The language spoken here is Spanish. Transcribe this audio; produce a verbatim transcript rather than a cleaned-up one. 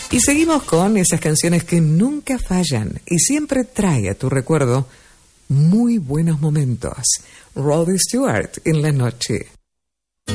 Y seguimos con esas canciones que nunca fallan y siempre trae a tu recuerdo muy buenos momentos. Rod Stewart en la noche.